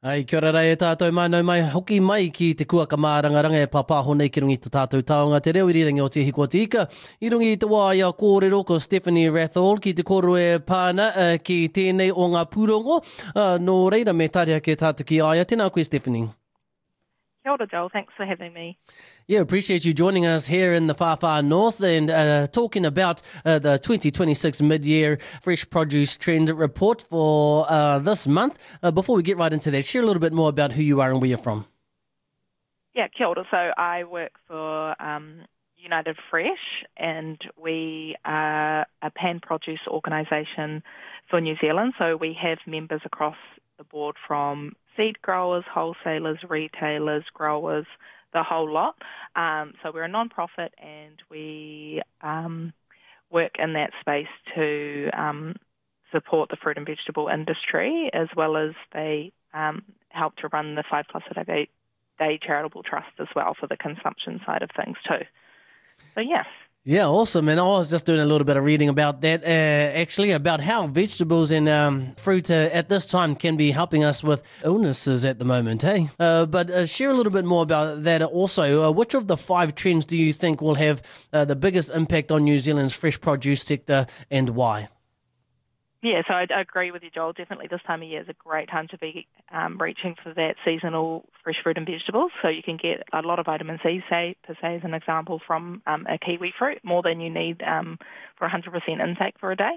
Ai, kia ora rei e tātou mānau mai hoki mai ki te kua kamārangaranga e papāho nei ki rungi te tātou taonga te reo i rirangi o te hiko te ika. I rungi te wā ia kōrero ko Stephanie Rathall ki te koro e pāna ki tēnei o ngā pūrongo. Nō reira me tāria ke tātou ki aia. Tēnā koe, Stephanie. Kia ora, Joel. Thanks for having me. Yeah, appreciate you joining us here in the far north and talking about the 2026 mid-year fresh produce trend report for this month. Before we get right into that, share a little bit more about who you are and where you're from. Yeah, kia ora. So I work for United Fresh, and we are a pan-produce organisation for New Zealand. So we have members across the board from seed growers, wholesalers, retailers, growers, the whole lot. So we're a non-profit, and we work in that space to support the fruit and vegetable industry, as well as they help to run the 5 Plus a Day charitable trust as well for the consumption side of things too. So yeah. Yeah, awesome. And I was just doing a little bit of reading about that, actually, about how vegetables and fruit at this time can be helping us with illnesses at the moment, hey? But share a little bit more about that also. Which of the 5 trends do you think will have the biggest impact on New Zealand's fresh produce sector, and why? Yeah, so I agree with you, Joel. Definitely this time of year is a great time to be reaching for that seasonal fresh fruit and vegetables. So you can get a lot of vitamin C, per se, as an example, from a kiwi fruit, more than you need for 100% intake for a day.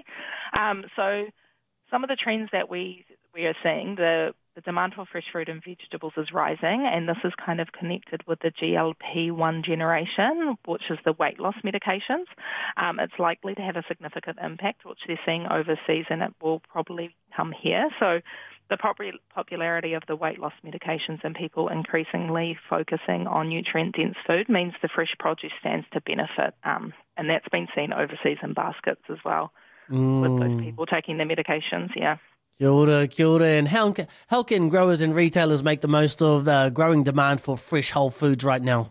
So some of the trends that we are seeing, the demand for fresh fruit and vegetables is rising, and this is kind of connected with the GLP-1 generation, which is the weight loss medications. It's likely to have a significant impact, which they're seeing overseas, and it will probably come here. So the popularity of the weight loss medications and people increasingly focusing on nutrient-dense food means the fresh produce stands to benefit, and that's been seen overseas in baskets as well, with those people taking their medications, yeah. Kia ora. And how can growers and retailers make the most of the growing demand for fresh whole foods right now?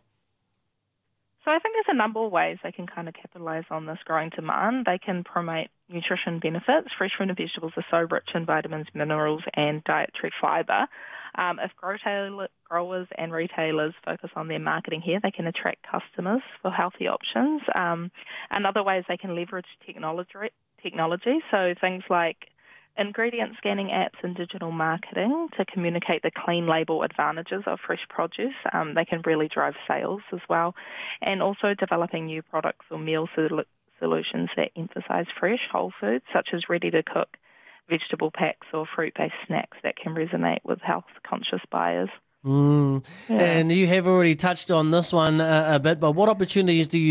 So I think there's a number of ways they can kind of capitalise on this growing demand. They can promote nutrition benefits. Fresh fruit and vegetables are so rich in vitamins, minerals and dietary fibre. If growers and retailers focus on their marketing here, they can attract customers for healthy options. And other ways they can leverage technology, so things like ingredient scanning apps and digital marketing to communicate the clean label advantages of fresh produce. They can really drive sales as well. And also developing new products or meal solutions that emphasise fresh, whole foods, such as ready-to-cook vegetable packs or fruit-based snacks that can resonate with health-conscious buyers. Yeah. And you have already touched on this one a bit, but what opportunities do you